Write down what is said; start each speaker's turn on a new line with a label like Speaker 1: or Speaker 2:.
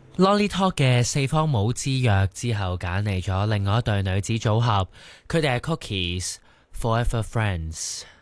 Speaker 1: Lolly Talk 嘅四方帽之約之後揀嚟咗另外一對女子組合，佢哋係 Cookies Forever Friends。